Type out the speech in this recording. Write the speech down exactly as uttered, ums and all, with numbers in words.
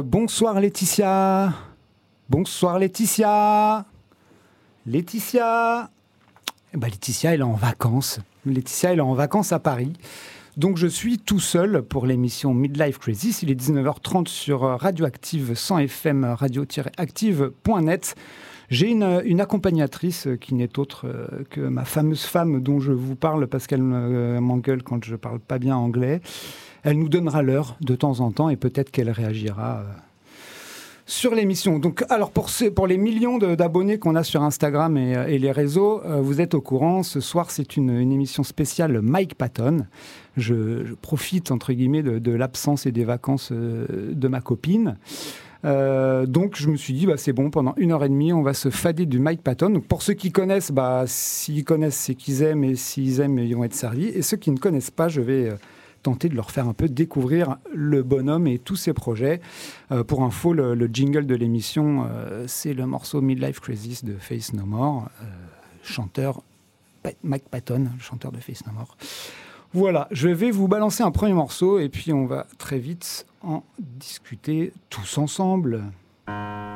Bonsoir Laetitia. Bonsoir Laetitia. Laetitia. Eh ben, Laetitia, elle est en vacances. Laetitia, elle est en vacances à Paris. Donc je suis tout seul pour l'émission Midlife Crisis. Il est dix-neuf heures trente sur Radioactive cent F M, radio tiret active point net. J'ai une, une accompagnatrice qui n'est autre que ma fameuse femme dont je vous parle parce qu'elle m'engueule quand je ne parle pas bien anglais. Elle nous donnera l'heure de temps en temps et peut-être qu'elle réagira sur l'émission. Donc, alors pour, ce, pour les millions de, d'abonnés qu'on a sur Instagram et, et les réseaux, euh, vous êtes au courant. Ce soir, c'est une, une émission spéciale Mike Patton. Je, je profite, entre guillemets, de, de l'absence et des vacances euh, de ma copine. Euh, donc, je me suis dit, bah, c'est bon, pendant une heure et demie, on va se fader du Mike Patton. Donc, pour ceux qui connaissent, bah, s'ils connaissent, c'est qu'ils aiment. Et s'ils aiment, ils vont être servis. Et ceux qui ne connaissent pas, je vais... Euh, tenter de leur faire un peu découvrir le bonhomme et tous ses projets. Euh, pour info, le, le jingle de l'émission, euh, c'est le morceau Midlife Crisis de Faith No More, euh, chanteur Mike Patton, le chanteur de Faith No More. Voilà, je vais vous balancer un premier morceau et puis on va très vite en discuter tous ensemble.